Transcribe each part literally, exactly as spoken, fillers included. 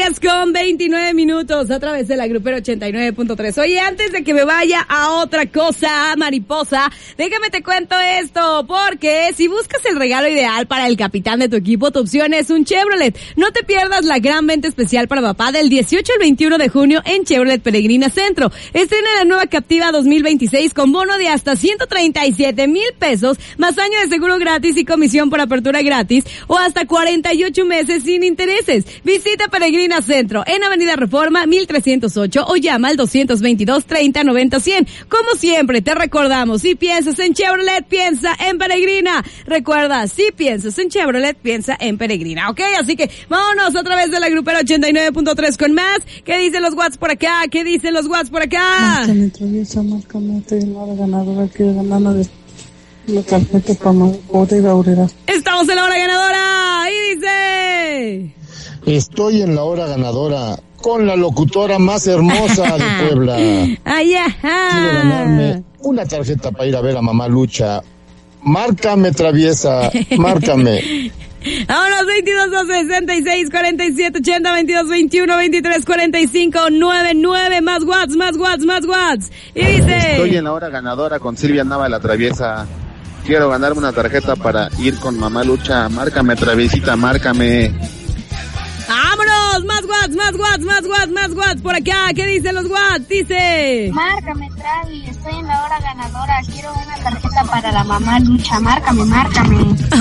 diez con veintinueve minutos a través de la Grupera ochenta y nueve punto tres. Oye, antes de que me vaya a otra cosa, mariposa, déjame te cuento esto, porque si buscas el regalo ideal para el capitán de tu equipo, tu opción es un Chevrolet. No te pierdas la gran venta especial para papá del dieciocho al veintiuno de junio en Chevrolet Peregrina Centro. Estrena la nueva Captiva dos mil veintiséis con bono de hasta ciento treinta y siete mil pesos, más año de seguro gratis y comisión por apertura gratis, o hasta cuarenta y ocho meses sin intereses. Visita Peregrina Centro en Avenida Reforma mil trescientos ocho o llama al doscientos veintidós, treinta, noventa, cien. Como siempre, te recordamos, si piensas en Chevrolet, piensa en Peregrina. Recuerda, si piensas en Chevrolet, piensa en Peregrina, ¿ok? Así que vámonos a través de la Grupera ochenta y nueve punto tres con más. ¿Qué dicen los Watts por acá? ¿Qué dicen los Watts por acá? Márcame, traviesa, márcame, estoy en la hora ganadora, quiero ganarme de la tarjeta para Bodega Aurrera. Estamos en la hora ganadora y dice... Estoy en la hora ganadora con la locutora más hermosa de Puebla. Ay, ajá. Quiero ganarme una tarjeta para ir a ver a Mamá Lucha. Márcame, traviesa, márcame. Vámonos, veintidós, dos, sesenta y seis, cuarenta y siete, ochenta, veintidós, veintiuno, veintitrés, cuarenta y cinco, noventa y nueve, más watts, más watts, más watts. Y dice... Estoy en la hora ganadora con Silvia Nava, la traviesa. Quiero ganarme una tarjeta para ir con Mamá Lucha. Márcame, traviesita, márcame. ¡Vámonos! Más watts, más watts, más watts, más watts por acá. ¿Qué dicen los watts? Dice... Márcame, Travi, estoy en la hora ganadora. Quiero una tarjeta para la Mamá Lucha. Márcame, márcame.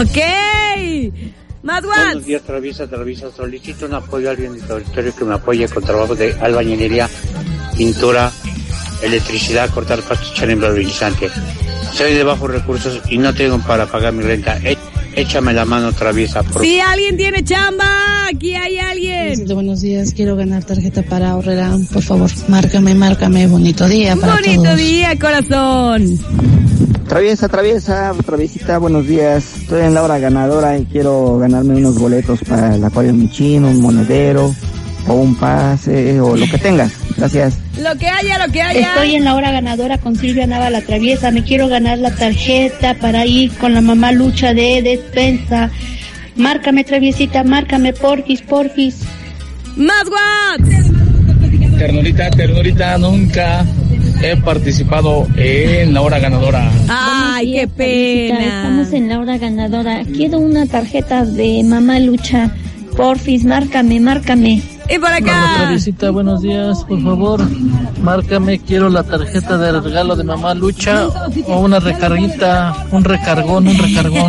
Ok. Más watts. Buenos días, Traviesa, Traviesa. Solicito un apoyo a alguien de territorio que me apoye con trabajo de albañilería, pintura, electricidad, cortar pasto, echar impermeabilizante. Soy de bajos recursos y no tengo para pagar mi renta. E- échame la mano, Traviesa. Por... Si alguien tiene chamba, aquí hay alguien. Buenos días, quiero ganar tarjeta para Aurrera, por favor, márcame, márcame, bonito día para bonito todos. día, corazón. Traviesa, traviesa, traviesita, buenos días. Estoy en la hora ganadora y quiero ganarme unos boletos para el Acuario Michino, un monedero, o un pase, o lo que tengas. Gracias. Lo que haya, lo que haya. Estoy en la hora ganadora con Silvia Nava, la traviesa. Me quiero ganar la tarjeta para ir con la Mamá Lucha de despensa. Márcame, traviesita, márcame, porfis, porfis. Más watts. Ternurita, ternurita, nunca he participado en la hora ganadora. Ay, días, qué pena. Traviesita. Estamos en la hora ganadora. Quiero una tarjeta de Mamá Lucha. Porfis, márcame, márcame. Y por acá. Hola, Travisita, buenos días, por favor, márcame, quiero la tarjeta de regalo de Mamá Lucha o una recarguita, un recargón, un recargón.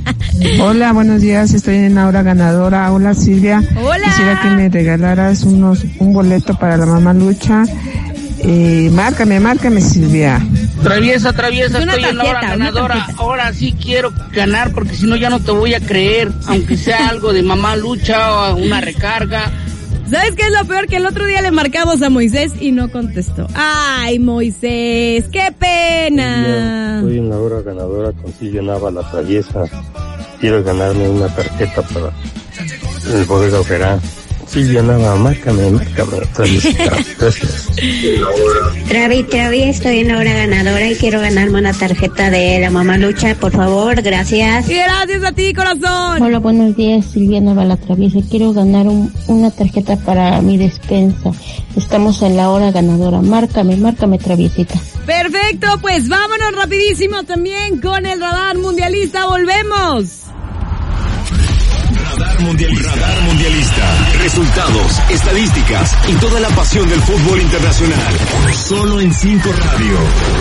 Hola, buenos días, estoy en la hora ganadora. Hola, Silvia. Hola. Quisiera que me regalaras unos un boleto para la Mamá Lucha. Eh, márcame, márcame, Silvia. Traviesa, traviesa, estoy tarjeta, en la hora ganadora. Ahora sí quiero ganar porque si no ya no te voy a creer, aunque sea algo de Mamá Lucha o una recarga. ¿Sabes qué es lo peor? Que el otro día le marcamos a Moisés y no contestó. ¡Ay, Moisés! ¡Qué pena! Estoy en la hora ganadora con Silvia Nava, la traviesa. Quiero ganarme una tarjeta para el Bodega Aurrera. Silvia Nava, márcame, márcame, traviesita. Gracias. Travi, Travi, estoy en la hora ganadora y quiero ganarme una tarjeta de la Mamá Lucha, por favor, gracias. Y gracias a ti, corazón. Hola, buenos días, Silvia Nava, la traviesa. Quiero ganar un, una tarjeta para mi despensa. Estamos en la hora ganadora. Márcame, márcame, traviesita. Perfecto, pues vámonos rapidísimo también con el radar mundialista. Volvemos. Radar, mundial, Radar Mundialista. Resultados, estadísticas y toda la pasión del fútbol internacional. Solo en cinco Radio.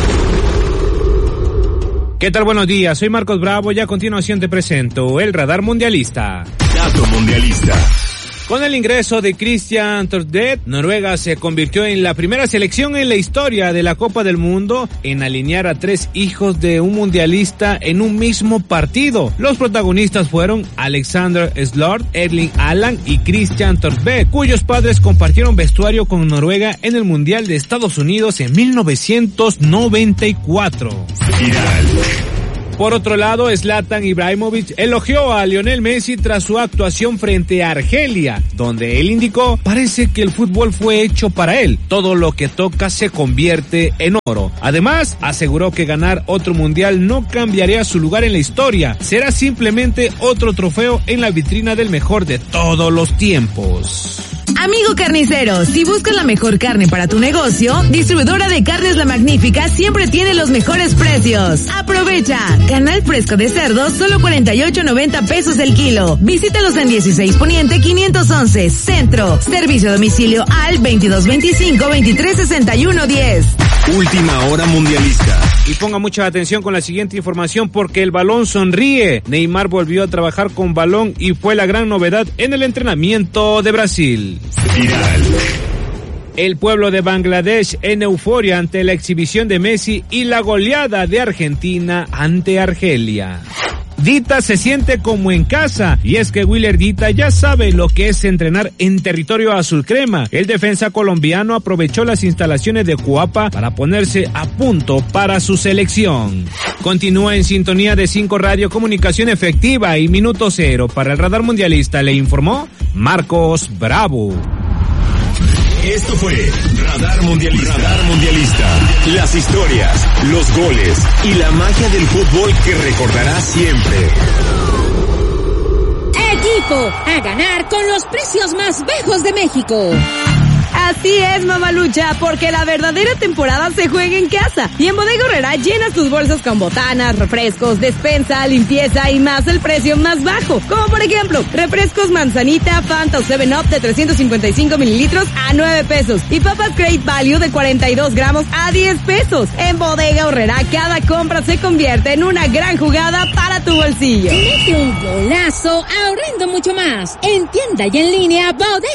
¿Qué tal? Buenos días, soy Marcos Bravo y a continuación te presento el Radar Mundialista. Dato Mundialista. Con el ingreso de Christian Torstvedt, Noruega se convirtió en la primera selección en la historia de la Copa del Mundo en alinear a tres hijos de un mundialista en un mismo partido. Los protagonistas fueron Alexander Slord, Erling Haaland y Christian Torstvedt, cuyos padres compartieron vestuario con Noruega en el Mundial de Estados Unidos en mil novecientos noventa y cuatro. Viral. Por otro lado, Zlatan Ibrahimovic elogió a Lionel Messi tras su actuación frente a Argelia, donde él indicó: parece que el fútbol fue hecho para él, todo lo que toca se convierte en oro. Además, aseguró que ganar otro mundial no cambiaría su lugar en la historia, será simplemente otro trofeo en la vitrina del mejor de todos los tiempos. Amigo carnicero, si buscas la mejor carne para tu negocio, Distribuidora de Carnes La Magnífica siempre tiene los mejores precios. Aprovecha. Canal fresco de cerdo, solo cuarenta y ocho noventa pesos el kilo. Visítalos en dieciséis Poniente quinientos once, Centro. Servicio a domicilio al veintidós veinticinco veintitrés sesenta y uno diez. Última hora mundialista. Y ponga mucha atención con la siguiente información porque el balón sonríe. Neymar volvió a trabajar con balón y fue la gran novedad en el entrenamiento de Brasil. Viral. El pueblo de Bangladesh en euforia ante la exhibición de Messi y la goleada de Argentina ante Argelia. Dita se siente como en casa, y es que Willer Dita ya sabe lo que es entrenar en territorio azul crema. El defensa colombiano aprovechó las instalaciones de Cuapa para ponerse a punto para su selección. Continúa en sintonía de cinco Radio, comunicación efectiva y minuto cero. Para el Radar Mundialista le informó Marcos Bravo. Esto fue Radar Mundialista. Radar Mundialista. Las historias, los goles y la magia del fútbol que recordarás siempre. Equipo a ganar con los precios más bajos de México. Así es, mamalucha, porque la verdadera temporada se juega en casa. Y en Bodega Aurrerá llenas tus bolsas con botanas, refrescos, despensa, limpieza y más el precio más bajo. Como por ejemplo, refrescos Manzanita, Fanta o seven up de trescientos cincuenta y cinco mililitros a nueve pesos. Y papas Great Value de cuarenta y dos gramos a diez pesos. En Bodega Aurrerá cada compra se convierte en una gran jugada para tu bolsillo. Mete un golazo ahorrando mucho más. En tienda y en línea Bodega.